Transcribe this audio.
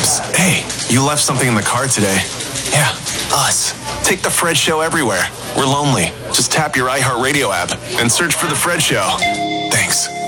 Hey, you left something in the car today. Yeah, us. Take the Fred Show everywhere. We're lonely. Just tap your iHeartRadio app and search for the Fred Show. Thanks.